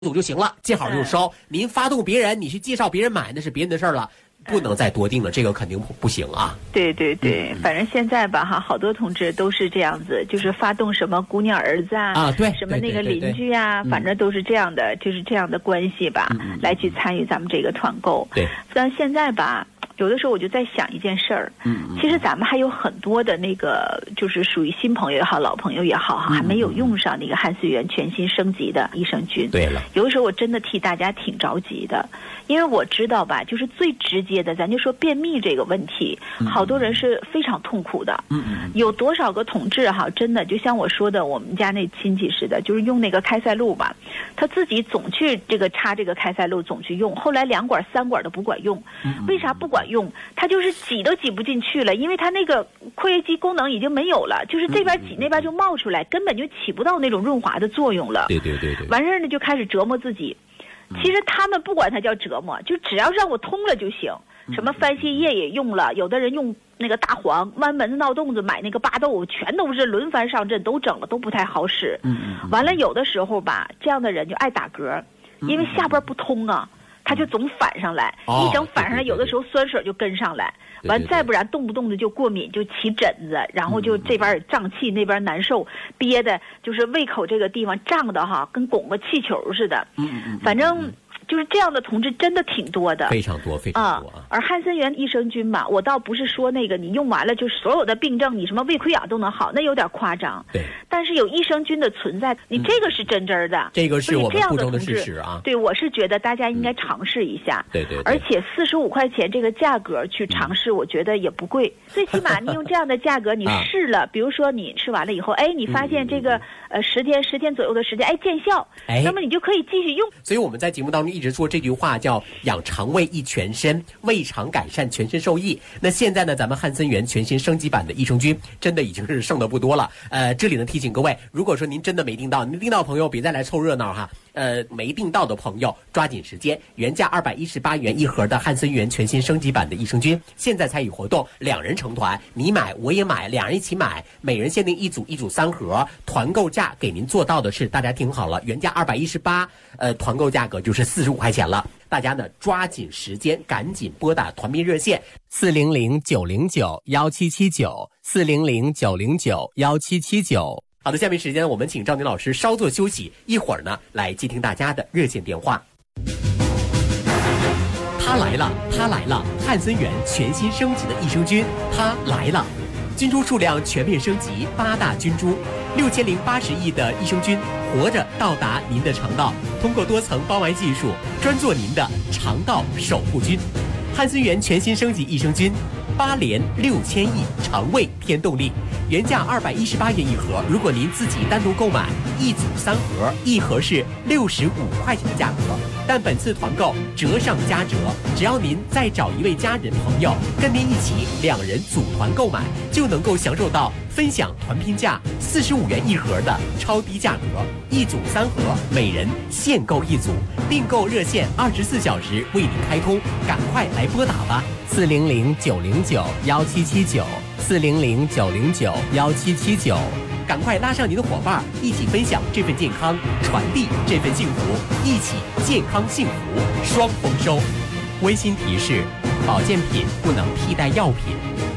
组就行了，见好就收。您发动别人，你去介绍别人买，那是别人的事儿了。不能再多定了，这个肯定不行啊。 对对对，反正现在吧哈，好多同志都是这样子，就是发动什么姑娘儿子啊， 对， 什么那个邻居啊，反正都是这样的，就是这样的关系吧，来去参与咱们这个团购。 对， 但现在吧。有的时候我就在想一件事儿，其实咱们还有很多的那个，就是属于新朋友也好，老朋友也好，还没有用上那个汉思源全新升级的益生菌。 对了， 有的时候我真的替大家挺着急的，因为我知道吧，就是最直接的，咱就说便秘这个问题，好多人是非常痛苦的。有多少个同志哈，真的就像我说的，我们家那亲戚似的，就是用那个开塞露吧，他自己总去这个插这个开塞露，总去用，后来2管3管都不管用，为啥不管用？它就是挤都挤不进去了，因为它那个括约肌功能已经没有了，就是这边挤那边就冒出来，根本就起不到那种润滑的作用了。 对。 完事儿呢就开始折磨自己。其实他们不管它叫折磨，就只要让我通了就行。什么番泻叶也用了，有的人用那个大黄，弯门子闹洞子买那个巴豆，全都是轮番上阵，都整了，都不太好使。完了有的时候吧，这样的人就爱打嗝，因为下边不通啊。他就总反上来，一整反上来，有的时候酸水就跟上来，完再不然动不动的就过敏，就起疹子，然后就这边胀气，那边难受，憋的就是胃口这个地方胀的哈，跟拱个气球似的。反正就是这样的同志真的挺多的， 非常多啊。 而汉森源益生菌吧，我倒不是说那个你用完了就所有的病症，你什么胃溃疡都能好，那有点夸张。 对。 但是有益生菌的存在，你这个是真真的。 这个是我们不争的事实啊。 对，我是觉得大家应该尝试一下。 对。 而且45块钱这个价格去尝试，我觉得也不贵。最起码你用这样的价格，你试了，比如说你吃完了以后，你发现这个10天左右的时间，见效，那么你就可以继续用。 所以我们在节目当中一直说这句话叫养肠胃益全身，胃肠改善全身受益。那现在呢，咱们汉森源全新升级版的益生菌真的已经是剩的不多了。这里呢提醒各位，如果说您真的没订到，您订到朋友别再来凑热闹哈。没订到的朋友抓紧时间，原价218元一盒的汉森源全新升级版的益生菌，现在参与活动，2人成团，你买我也买，2人一起买，每人限定一组3盒，团购价给您做到的是，大家听好了，原价218，团购价格就是45块钱了。大家呢抓紧时间，赶紧拨打团民热线400-909-1779，400-909-1779。好的，下面时间我们请赵宁老师稍作休息，一会儿呢来接听大家的热线电话。它来了，汉森源全新升级的益生菌，它来了。菌株数量全面升级，8大菌株，6080亿的益生菌，活着到达您的肠道，通过多层包埋技术，专做您的肠道守护菌。汉森源全新升级益生菌，8连6000亿肠胃添动力，原价218元一盒，如果您自己单独购买，一组3盒，一盒是65块钱的价格。但本次团购折上加折，只要您再找一位家人朋友跟您一起2人组团购买，就能够享受到分享团拼价45元一盒的超低价格，一组3盒，每人限购一组。订购热线24小时为您开通，赶快来拨打吧，400-909-1779，400-909-1779，赶快拉上您的伙伴，一起分享这份健康，传递这份幸福，一起健康幸福双丰收。温馨提示：保健品不能替代药品。